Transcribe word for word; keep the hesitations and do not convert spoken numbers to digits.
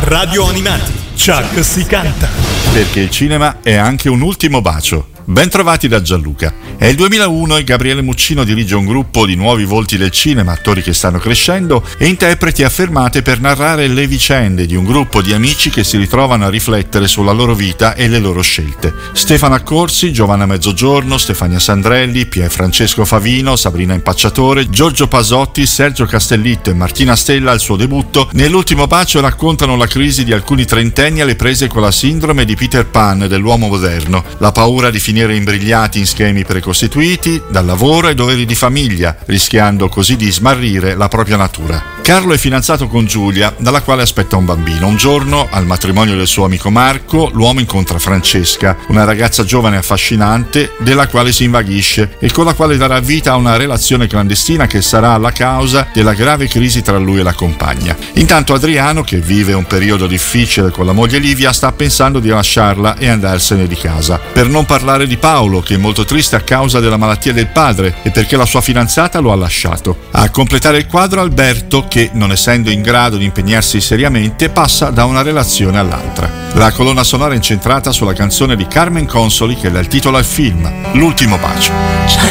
Radio Animati, Chuck si canta. Perché il cinema è anche un ultimo bacio. Ben trovati da Gianluca. È il duemilauno e Gabriele Muccino dirige un gruppo di nuovi volti del cinema, attori che stanno crescendo e interpreti affermate per narrare le vicende di un gruppo di amici che si ritrovano a riflettere sulla loro vita e le loro scelte. Stefano Accorsi, Giovanna Mezzogiorno, Stefania Sandrelli, Pier Francesco Favino, Sabrina Impacciatore, Giorgio Pasotti, Sergio Castellitto e Martina Stella al suo debutto, nell'ultimo bacio raccontano la crisi di alcuni trentenni alle prese con la sindrome di Peter Pan dell'uomo moderno, la paura di finire imbrigliati in schemi precostituiti dal lavoro e doveri di famiglia, rischiando così di smarrire la propria natura. Carlo è fidanzato con Giulia, dalla quale aspetta un bambino. Un giorno, al matrimonio del suo amico Marco, l'uomo incontra Francesca, una ragazza giovane e affascinante, della quale si invaghisce e con la quale darà vita a una relazione clandestina che sarà la causa della grave crisi tra lui e la compagna. Intanto Adriano, che vive un periodo difficile con la moglie Livia, sta pensando di lasciarla e andarsene di casa. Per non parlare di Paolo, che è molto triste a causa della malattia del padre e perché la sua fidanzata lo ha lasciato. A completare il quadro Alberto, che, non essendo in grado di impegnarsi seriamente, passa da una relazione all'altra. La colonna sonora è incentrata sulla canzone di Carmen Consoli che dà il titolo al film, L'ultimo bacio.